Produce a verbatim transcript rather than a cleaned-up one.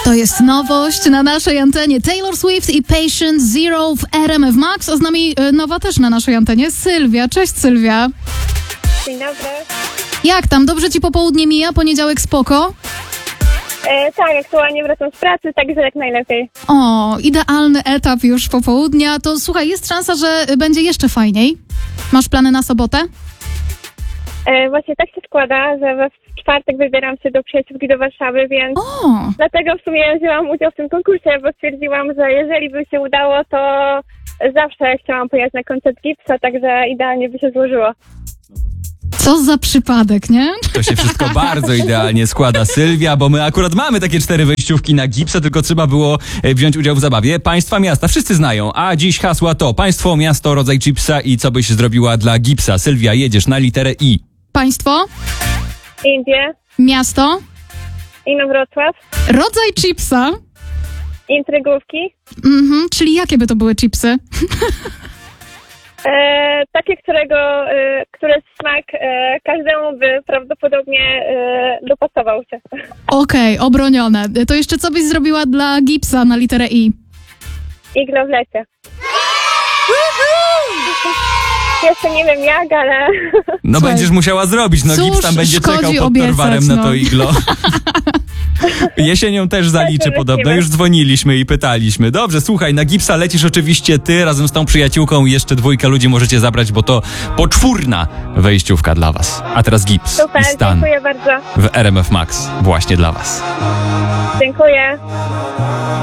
To jest nowość na naszej antenie. Taylor Swift i Patient Zero w R M F Max, a z nami y, nowa też na naszej antenie Sylwia. Cześć Sylwia. Dzień dobry. Jak tam? Dobrze ci popołudnie mija? Poniedziałek spoko? E, tak, aktualnie wracam z pracy, także jak najlepiej. O, idealny etap już popołudnia. To słuchaj, jest szansa, że będzie jeszcze fajniej. Masz plany na sobotę? E, właśnie tak się składa, że we czwartek wybieram się do przyjaciółki do Warszawy, więc O, dlatego w sumie wzięłam udział w tym konkursie, bo stwierdziłam, że jeżeli by się udało, to zawsze chciałam pojechać na koncert Gipsa, także idealnie by się złożyło. co za przypadek, nie? To się wszystko bardzo idealnie składa, Sylwia, bo my akurat mamy takie cztery wejściówki na Gipsa, tylko trzeba było e, wziąć udział w zabawie. Państwa, miasta, wszyscy znają, a dziś hasła to państwo, miasto, rodzaj chipsa i co byś zrobiła dla Gipsa. Sylwia, jedziesz na literę I. Państwo, Indie, miasto, Inowrocław, rodzaj chipsa, intrygówki, mhm, czyli jakie by to były chipsy? e, takie, którego, e, które smak e, każdemu by prawdopodobnie e, dopasował się. Okej, obronione. To jeszcze co byś zrobiła dla Gipsa na literę I? Iglo w lecie. Jeszcze nie wiem jak, ale... No Słuchaj, będziesz musiała zrobić, no cóż Gips tam będzie szkodzi czekał pod obiecać, Torwarem no. na to iglo. Jesienią też zaliczy podobno, już dzwoniliśmy i pytaliśmy. Dobrze, słuchaj, na Gipsa lecisz oczywiście ty razem z tą przyjaciółką i jeszcze dwójkę ludzi możecie zabrać, bo to poczwórna wejściówka dla was. A teraz Gips Super, i Stan dziękuję bardzo. w R M F Max właśnie dla was. Dziękuję.